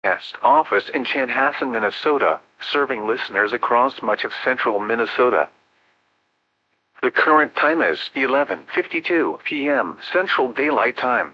Broadcast office in Chanhassen, Minnesota, serving listeners across much of central Minnesota. The current time is 11:52 p.m. Central Daylight Time.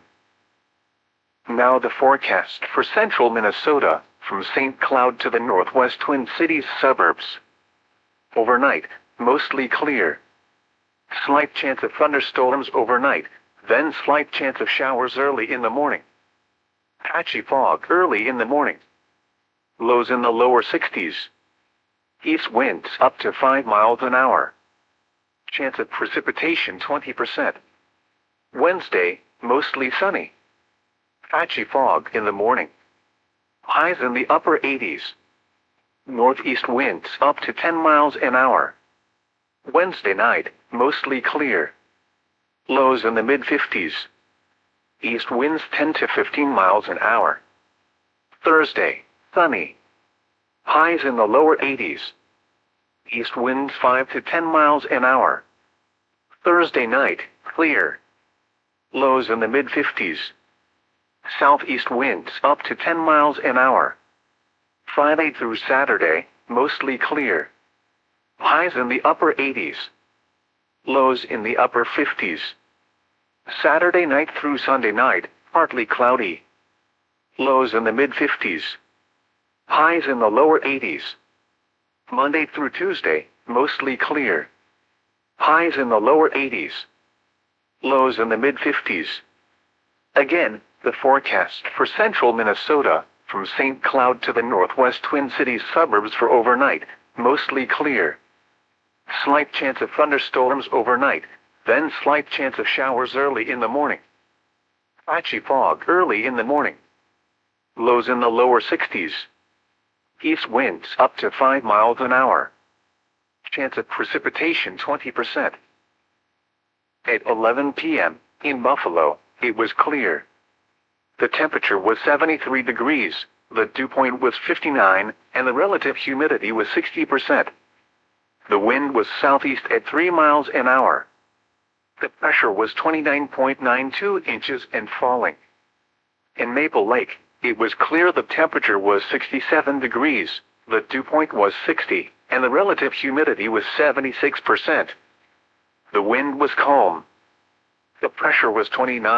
Now the forecast for central Minnesota, from St. Cloud to the northwest Twin Cities suburbs. Overnight, mostly clear. Slight chance of thunderstorms overnight, then slight chance of showers early in the morning. Patchy fog early in the morning. Lows in the lower 60s. East winds up to 5 miles an hour. Chance of precipitation 20%. Wednesday, mostly sunny. Patchy fog in the morning. Highs in the upper 80s. Northeast winds up to 10 miles an hour. Wednesday night, mostly clear. Lows in the mid-50s. East winds 10 to 15 miles an hour. Thursday, sunny. Highs in the lower 80s. East winds 5 to 10 miles an hour. Thursday night, clear. Lows in the mid-50s. Southeast winds up to 10 miles an hour. Friday through Saturday, mostly clear. Highs in the upper 80s. Lows in the upper 50s. Saturday night through Sunday night, partly cloudy. Lows in the mid-50s. Highs in the lower 80s. Monday through Tuesday, mostly clear. Highs in the lower 80s. Lows in the mid-50s. Again, the forecast for central Minnesota, from St. Cloud to the northwest Twin Cities suburbs for overnight, mostly clear. Slight chance of thunderstorms overnight, then slight chance of showers early in the morning. Patchy fog early in the morning. Lows in the lower 60s. East winds up to 5 miles an hour. Chance of precipitation 20%. At 11 p.m., in Buffalo, it was clear. The temperature was 73 degrees, the dew point was 59, and the relative humidity was 60%. The wind was southeast at 3 miles an hour. The pressure was 29.92 inches and falling. In Maple Lake, it was clear the temperature was 67 degrees, the dew point was 60, and the relative humidity was 76%. The wind was calm. The pressure was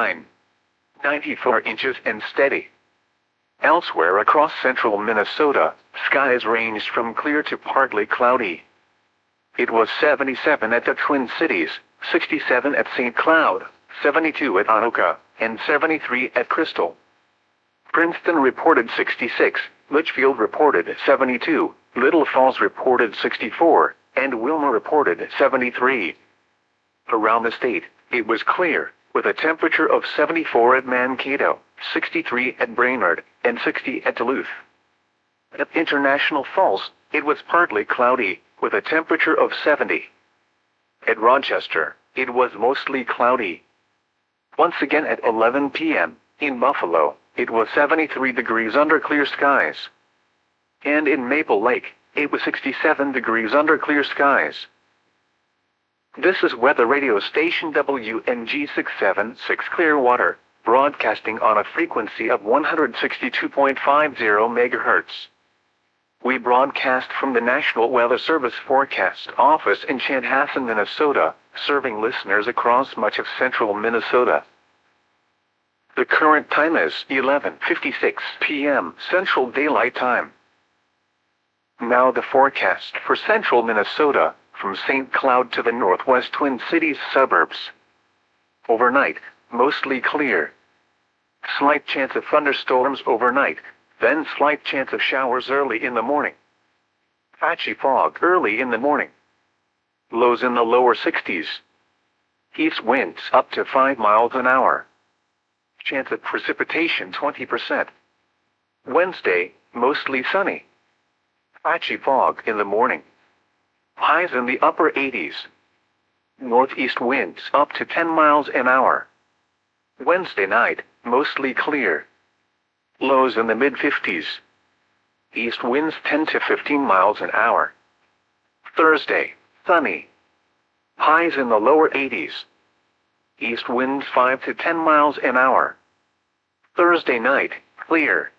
29.94 inches and steady. Elsewhere across central Minnesota, skies ranged from clear to partly cloudy. It was 77 at the Twin Cities, 67 at St. Cloud, 72 at Anoka, and 73 at Crystal. Princeton reported 66, Litchfield reported 72, Little Falls reported 64, and Wilmer reported 73. Around the state, it was clear, with a temperature of 74 at Mankato, 63 at Brainerd, and 60 at Duluth. At International Falls, it was partly cloudy, with a temperature of 70. At Rochester, it was mostly cloudy. Once again at 11 p.m., in Buffalo, it was 73 degrees under clear skies. And in Maple Lake, it was 67 degrees under clear skies. This is weather radio station WNG 676 Clearwater, broadcasting on a frequency of 162.50 MHz. We broadcast from the National Weather Service Forecast Office in Chanhassen, Minnesota, serving listeners across much of central Minnesota. The current time is 11:56 p.m. Central Daylight Time. Now the forecast for central Minnesota, from St. Cloud to the northwest Twin Cities suburbs. Overnight, mostly clear. Slight chance of thunderstorms overnight, then slight chance of showers early in the morning. Patchy fog early in the morning. Lows in the lower 60s. East winds up to 5 miles an hour. Chance of precipitation 20%. Wednesday, mostly sunny. Patchy fog in the morning. Highs in the upper 80s. Northeast winds up to 10 miles an hour. Wednesday night, mostly clear. Lows in the mid-50s. East winds 10 to 15 miles an hour. Thursday, sunny. Highs in the lower 80s. East winds 5 to 10 miles an hour. Thursday night, clear.